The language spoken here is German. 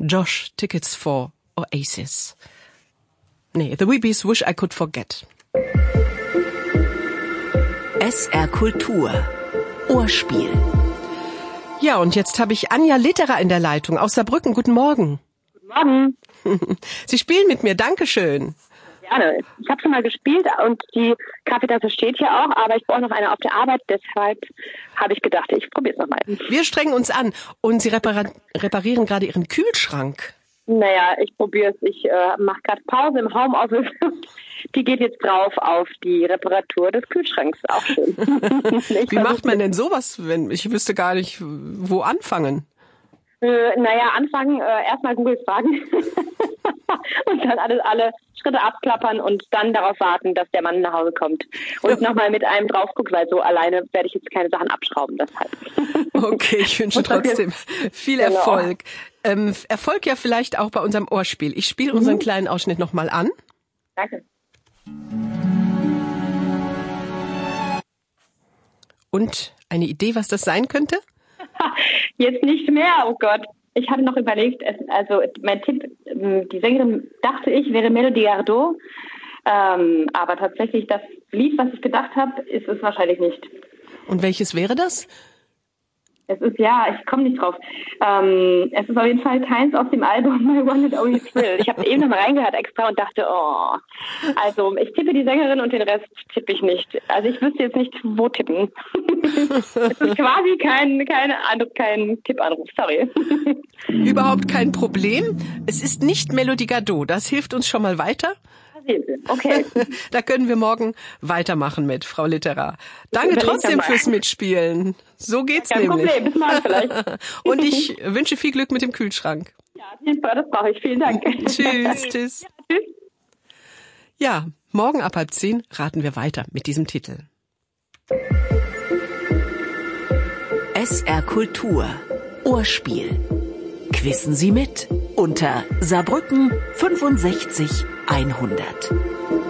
Josh, Tickets for Oasis. Nee, The Weebies, Wish I Could Forget. SR Kultur. Ohrspiel. Ja, und jetzt habe ich Anja Litterer in der Leitung aus Saarbrücken. Guten Morgen. Guten Morgen. Sie spielen mit mir. Dankeschön. Gerne. Ich habe schon mal gespielt und die Kaffeetasse steht hier auch, aber ich brauche noch eine auf der Arbeit, deshalb habe ich gedacht, ich probiere es nochmal. Wir strengen uns an und Sie reparieren gerade Ihren Kühlschrank. Naja, ich probiere es. Ich mache gerade Pause im Homeoffice. Die geht jetzt drauf auf die Reparatur des Kühlschranks. Auch schön. Wie macht man denn sowas, wenn ich wüsste gar nicht, wo anfangen? Anfangen, erstmal Google fragen und dann alle Schritte abklappern und dann darauf warten, dass der Mann nach Hause kommt und nochmal mit einem drauf guckt, weil so alleine werde ich jetzt keine Sachen abschrauben, deshalb. Okay, ich wünsche trotzdem viel Erfolg. Erfolg ja vielleicht auch bei unserem Ohrspiel. Ich spiele unseren kleinen Ausschnitt nochmal an. Danke. Und eine Idee, was das sein könnte? Jetzt nicht mehr, oh Gott. Ich hatte noch überlegt, also mein Tipp, die Sängerin, dachte ich, wäre Melody Gardot. Aber tatsächlich das Lied, was ich gedacht habe, ist es wahrscheinlich nicht. Und welches wäre das? Es ist, ich komme nicht drauf. Es ist auf jeden Fall keins aus dem Album My One and Only Thrill. Ich habe eben noch mal reingehört extra und dachte, also ich tippe die Sängerin und den Rest tippe ich nicht. Also ich wüsste jetzt nicht, wo tippen. Es ist quasi kein Tippanruf, sorry. Überhaupt kein Problem. Es ist nicht Melody Gardot. Das hilft uns schon mal weiter. Okay. Da können wir morgen weitermachen mit, Frau Litterer. Danke trotzdem fürs Mitspielen. So geht's nämlich. Kein Problem, bis morgen vielleicht. Und ich wünsche viel Glück mit dem Kühlschrank. Ja, das brauche ich. Vielen Dank. Tschüss. Ja, tschüss. Ja, morgen ab 9:30 raten wir weiter mit diesem Titel. SR Kultur. Ohrspiel. Quissen Sie mit unter Saarbrücken 65 100.